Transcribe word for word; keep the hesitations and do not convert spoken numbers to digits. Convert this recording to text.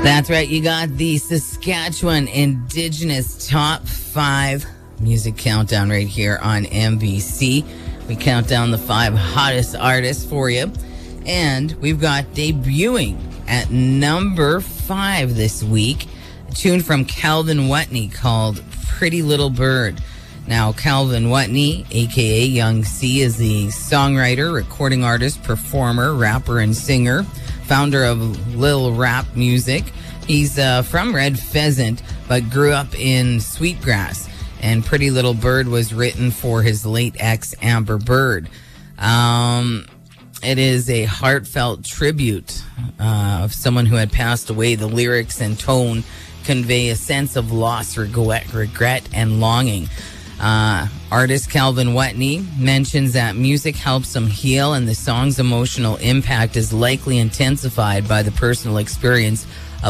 That's right. You got the Saskatchewan Indigenous Top five Music Countdown right here on M B C. We count down the five hottest artists for you. And we've got debuting at number five this week, a tune from Calvin Watney called Pretty Little Bird. Now, Calvin Watney, a k a. Young C, is the songwriter, recording artist, performer, rapper, and singer, founder of Lil Rap Music. He's uh, from Red Pheasant, but grew up in Sweetgrass. And Pretty Little Bird was written for his late ex, Amber Bird. Um, it is a heartfelt tribute uh, of someone who had passed away. The lyrics and tone convey a sense of loss, regret, regret and longing. Uh, artist Calvin Watney mentions that music helps him heal, and the song's emotional impact is likely intensified by the personal experience